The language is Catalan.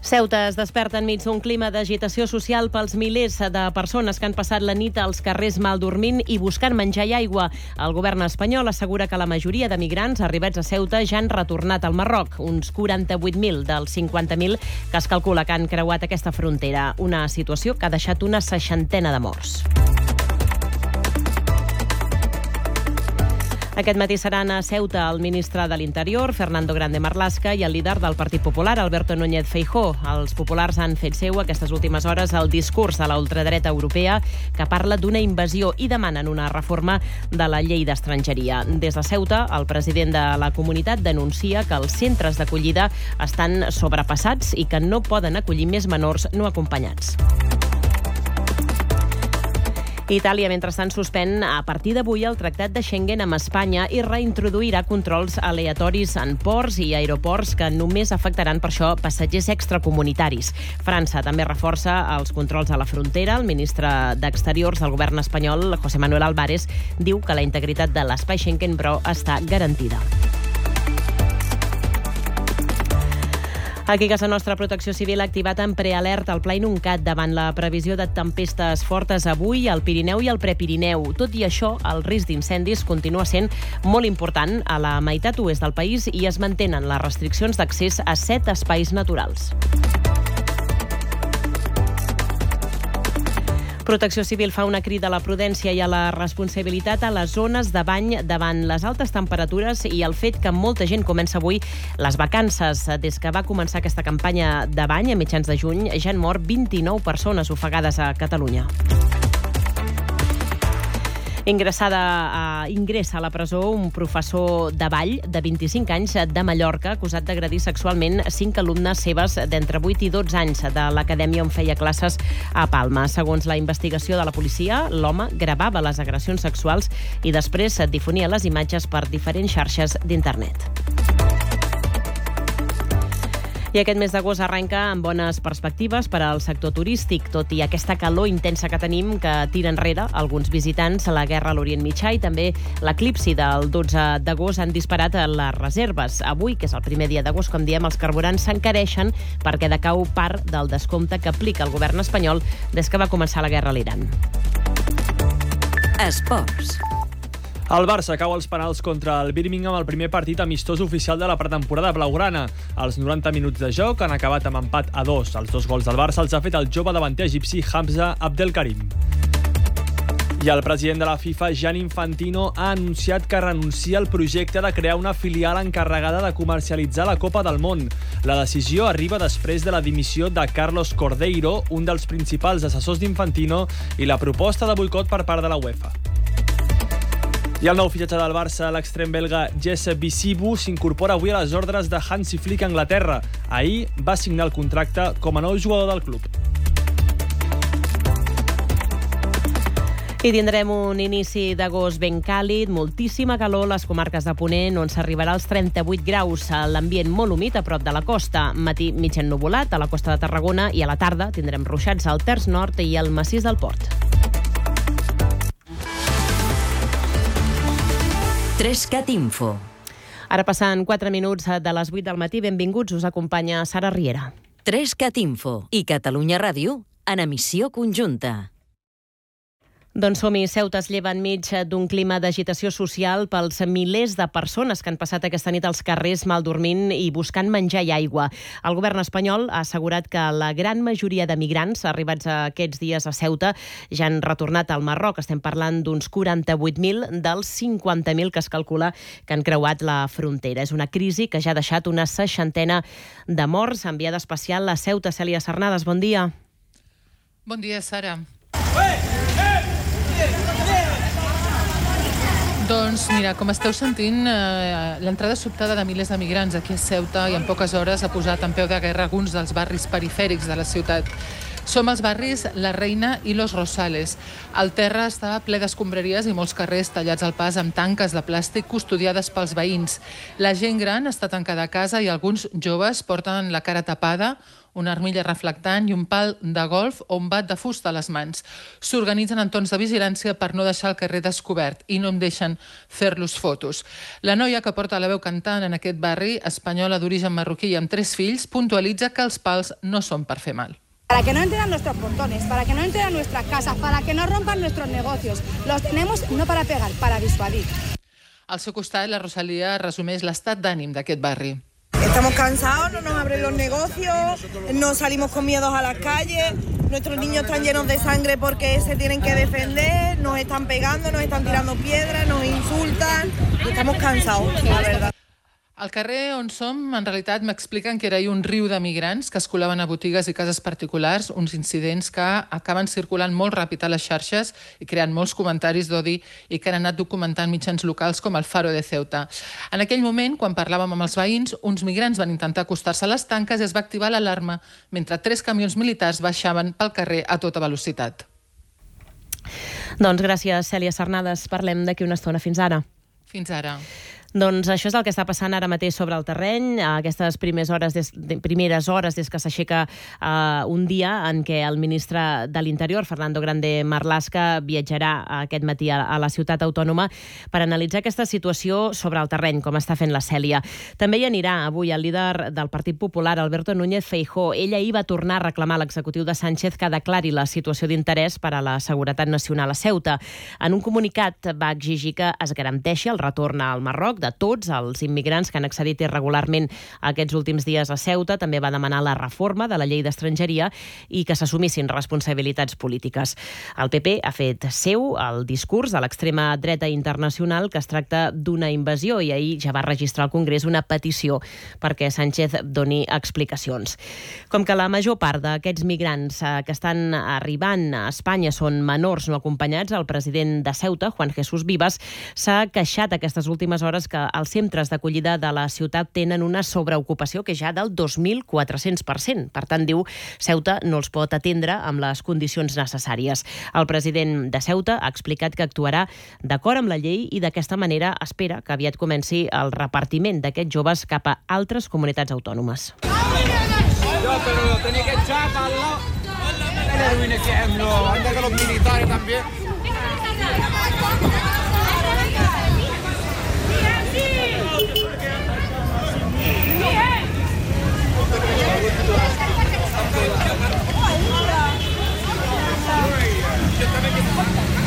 Ceuta es desperta enmig d'un clima d'agitació social pels milers de persones que han passat la nit als carrers mal dormint i buscant menjar i aigua. El govern espanyol assegura que la majoria de migrants arribats a Ceuta ja han retornat al Marroc, uns 48.000 dels 50.000 que es calcula que han creuat aquesta frontera. Una situació que ha deixat una 60ena de morts. Aquest matí seran a Ceuta el ministre de l'Interior, Fernando Grande Marlaska, i el líder del Partit Popular, Alberto Núñez Feijóo. Els populars han fet seu aquestes últimes hores el discurs de la ultradreta europea que parla d'una invasió i demanen una reforma de la llei d'estrangeria. Des de Ceuta, el president de la comunitat denuncia que els centres d'acollida estan sobrepassats i que no poden acollir més menors no acompanyats. Itàlia, mentrestant, suspèn a partir d'avui el tractat de Schengen amb Espanya i reintroduirà controls aleatoris en ports i aeroports que només afectaran, per això, passatgers extracomunitaris. França també reforça els controls a la frontera. El ministre d'Exteriors del govern espanyol, José Manuel Álvarez, diu que la integritat de l'espai Schengen, però, està garantida. Aquí a casa nostra, Protecció Civil ha activat en prealerta el Pla Inuncat davant la previsió de tempestes fortes avui al Pirineu i al Prepirineu. Tot i això, el risc d'incendis continua sent molt important a la meitat oest del país i es mantenen les restriccions d'accés a 7 espais naturals. Protecció Civil fa una crida a la prudència i a la responsabilitat a les zones de bany davant les altes temperatures i el fet que molta gent comença avui les vacances. Des que va començar aquesta campanya de bany a mitjans de juny, ja han mort 29 persones ofegades a Catalunya. Ingressa a la presó un professor de ball de 25 anys de Mallorca acusat d'agredir sexualment 5 alumnes seves d'entre 8 i 12 anys de l'acadèmia on feia classes a Palma. Segons la investigació de la policia, l'home gravava les agressions sexuals i després difonia les imatges per diferents xarxes d'internet. I aquest mes d'agost arrenca amb bones perspectives per al sector turístic, tot i aquesta calor intensa que tenim que tira enrere alguns visitants a la guerra a l'Orient Mitjà i també l'eclipsi del 12 d'agost han disparat les reserves. Avui, que és el primer dia d'agost, com diem, els carburants s'encareixen perquè decau part del descompte que aplica el govern espanyol des que va començar la guerra a l'Iran. Esports. El Barça cau als penals contra el Birmingham al primer partit amistós oficial de la pretemporada blaugrana. Els 90 minuts de joc han acabat amb empat a 2. Els 2 gols del Barça els ha fet el jove davanter egipci Hamza Abdelkarim. I el president de la FIFA, Gianni Infantino, ha anunciat que renuncia al projecte de crear una filial encarregada de comercialitzar la Copa del Món. La decisió arriba després de la dimissió de Carlos Cordeiro, un dels principals assessors d'Infantino, i la proposta de boicot per part de la UEFA. I el nou fitxatge del Barça, l'extrem belga Jesse Bissibu, s'incorpora avui a les ordres de Hansi Flick a Anglaterra. Ahir va signar el contracte com a nou jugador del club. I tindrem un inici d'agost ben càlid, moltíssima calor a les comarques de Ponent, on s'arribarà als 38 graus. L'ambient molt humit a prop de la costa. Matí mig ennuvolat a la costa de Tarragona i a la tarda tindrem ruixats al terç nord i al massís del Port. 3CAT Info. Ara passant 4 minuts de les 8 del matí. Benvinguts, us acompanya Sara Riera. 3CAT Info i Catalunya Ràdio en emissió conjunta. Doncs som-hi. Ceuta es lleva enmig d'un clima d'agitació social pels milers de persones que han passat aquesta nit als carrers mal dormint i buscant menjar i aigua. El govern espanyol ha assegurat que la gran majoria de migrants arribats aquests dies a Ceuta ja han retornat al Marroc. Estem parlant d'uns 48.000 dels 50.000 que es calcula que han creuat la frontera. És una crisi que ja ha deixat una 60ena de morts. Enviada especial a Ceuta, Cèlia Sarnades, bon dia. Bon dia, Sara. Doncs mira, com esteu sentint, l'entrada sobtada de milers de migrants aquí a Ceuta i en poques hores ha posat en peu de guerra alguns dels barris perifèrics de la ciutat. Som als barris La Reina i Los Rosales. El terra està ple d'escombraries i molts carrers tallats al pas amb tanques de plàstic custodiades pels veïns. La gent gran està tancada a casa i alguns joves porten la cara tapada una armilla reflectant i un pal de golf o un bat de fusta a les mans. S'organitzen entorns de vigilància per no deixar el carrer descobert i no em deixen fer-los fotos. La noia que porta la veu cantant en aquest barri, espanyola d'origen marroquí i amb 3 fills, puntualitza que els pals no són per fer mal. Para que no entren a nuestros portones, para que no entren a nuestras casas, para que no rompan nuestros negocios. Los tenemos no para pegar, para disuadir. Al seu costat, la Rosalía resumeix l'estat d'ànim d'aquest barri. Estamos cansados, no nos abren los negocios, no salimos con miedos a las calles, nuestros niños están llenos de sangre porque se tienen que defender, nos están pegando, nos están tirando piedras, nos insultan, estamos cansados, la verdad. Al carrer on som, en realitat, m'expliquen que era un riu de migrants que es colaven a botigues i cases particulars, uns incidents que acaben circulant molt ràpid a les xarxes i creant molts comentaris d'odi i que han anat documentant mitjans locals com el Faro de Ceuta. En aquell moment, quan parlàvem amb els veïns, uns migrants van intentar acostar-se a les tanques i es va activar l'alarma mentre 3 camions militars baixaven pel carrer a tota velocitat. Doncs gràcies, Cèlia Sarnades. Parlem d'aquí una estona. Fins ara. Fins ara. Doncs això és el que està passant ara mateix sobre el terreny, aquestes primeres hores des que s'aixeca un dia en què el ministre de l'Interior, Fernando Grande Marlaska, viatjarà aquest matí a la ciutat autònoma per analitzar aquesta situació sobre el terreny, com està fent la Cèlia. També hi anirà avui el líder del Partit Popular, Alberto Núñez Feijóo. Ell ahir va tornar a reclamar a l'executiu de Sánchez que declari la situació d'interès per a la seguretat nacional a Ceuta. En un comunicat va exigir que es garanteixi el retorn al Marroc de tots els immigrants que han accedit irregularment aquests últims dies a Ceuta. També va demanar la reforma de la llei d'estrangeria i que s'assumissin responsabilitats polítiques. El PP ha fet seu el discurs de l'extrema dreta internacional que es tracta d'una invasió i ahir ja va registrar al Congrés una petició perquè Sánchez doni explicacions. Com que la major part d'aquests migrants que estan arribant a Espanya són menors no acompanyats, el president de Ceuta, Juan Jesús Vivas, s'ha queixat aquestes últimes hores que els centres d'acollida de la ciutat tenen una sobreocupació que ja del 2.400%. Per tant, diu, Ceuta no els pot atendre amb les condicions necessàries. El president de Ceuta ha explicat que actuarà d'acord amb la llei i d'aquesta manera espera que aviat comenci el repartiment d'aquests joves cap a altres comunitats autònomes. Pero tenía que echar para el lado. El heroína que ejemplo, anda con los militares también.